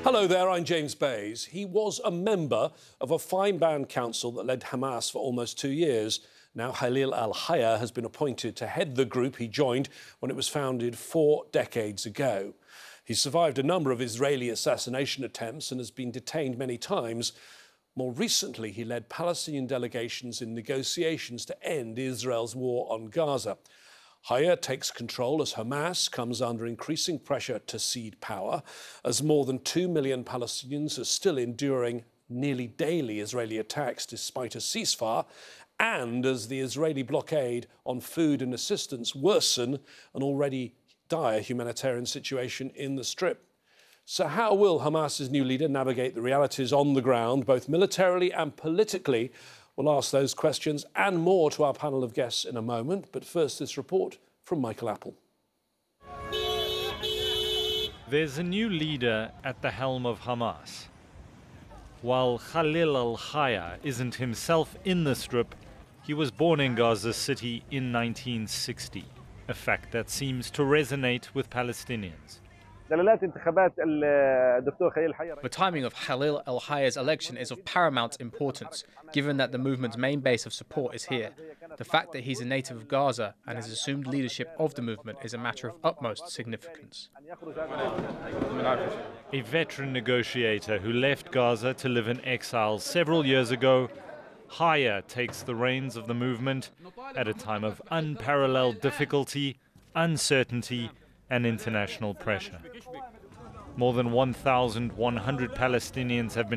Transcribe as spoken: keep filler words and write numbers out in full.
Hello there, I'm James Bays. He was a member of a five-man council that led Hamas for almost two years. Now Khalil al-Hayya has been appointed to head the group he joined when it was founded four decades ago. He survived a number of Israeli assassination attempts and has been detained many times. More recently, he led Palestinian delegations in negotiations to end Israel's war on Gaza. Hayya takes control as Hamas comes under increasing pressure to cede power, as more than two million Palestinians are still enduring nearly daily Israeli attacks despite a ceasefire, and as the Israeli blockade on food and assistance worsen an already dire humanitarian situation in the Strip. So how will Hamas's new leader navigate the realities on the ground, both militarily and politically? We'll ask those questions and more to our panel of guests in a moment. But first, this report from Michael Apple. There's a new leader at the helm of Hamas. While Khalil al-Hayya isn't himself in the Strip, he was born in Gaza City in nineteen sixty, a fact that seems to resonate with Palestinians. The timing of Khalil al-Hayya's election is of paramount importance, given that the movement's main base of support is here. The fact that he's a native of Gaza and has assumed leadership of the movement is a matter of utmost significance. A veteran negotiator who left Gaza to live in exile several years ago, Hayya takes the reins of the movement at a time of unparalleled difficulty, uncertainty, and international pressure. More than one thousand one hundred Palestinians have been